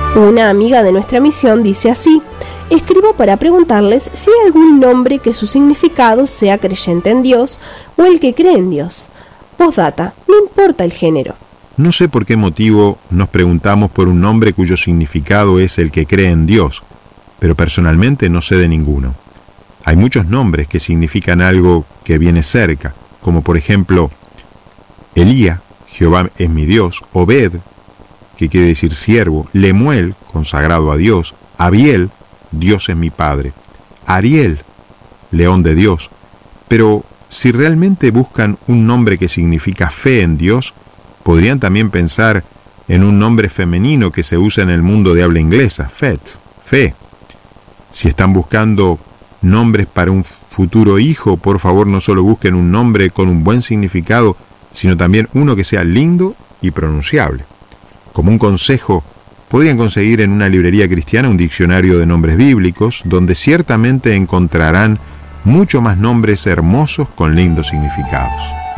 Una amiga de nuestra misión dice así: escribo para preguntarles si hay algún nombre que su significado sea creyente en Dios o el que cree en Dios. Postdata, no importa el género. No sé por qué motivo nos preguntamos por un nombre cuyo significado es el que cree en Dios, pero personalmente no sé de ninguno. Hay muchos nombres que significan algo que viene cerca, como por ejemplo Elía, Jehová es mi Dios; Obed, que quiere decir siervo; Lemuel, consagrado a Dios; Abiel, Dios es mi Padre; Ariel, león de Dios. Pero si realmente buscan un nombre que significa fe en Dios, podrían también pensar en un nombre femenino que se usa en el mundo de habla inglesa, Faith, fe. Si están buscando nombres para un futuro hijo, por favor no solo busquen un nombre con un buen significado, sino también uno que sea lindo y pronunciable. Como un consejo, podrían conseguir en una librería cristiana un diccionario de nombres bíblicos, donde ciertamente encontrarán mucho más nombres hermosos con lindos significados.